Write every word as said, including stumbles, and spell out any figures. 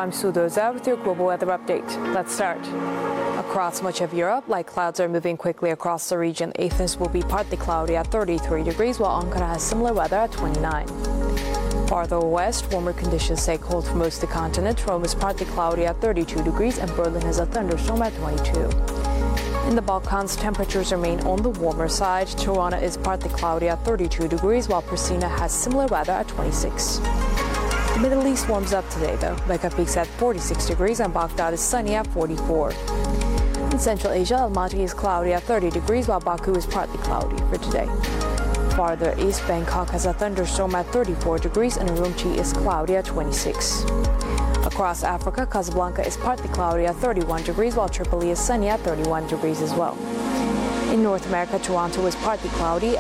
I'm Sue Doza with your global weather update. Let's start. Across much of Europe, light clouds are moving quickly across the region. Athens will be partly cloudy at thirty-three degrees, while Ankara has similar weather at twenty-nine. Farther west, warmer conditions take hold for most of the continent. Rome is partly cloudy at thirty-two degrees, and Berlin has a thunderstorm at twenty-two. In the Balkans, temperatures remain on the warmer side. Tirana is partly cloudy at thirty-two degrees, while Pristina has similar weather at twenty-six. The Middle East warms up today, though. Mecca peaks at forty-six degrees, and Baghdad is sunny at forty-four. In Central Asia, Almaty is cloudy at thirty degrees, while Baku is partly cloudy for today. Farther east, Bangkok has a thunderstorm at thirty-four degrees, and Urumqi is cloudy at twenty-six. Across Africa, Casablanca is partly cloudy at thirty-one degrees, while Tripoli is sunny at thirty-one degrees as well. In North America, Toronto is partly cloudy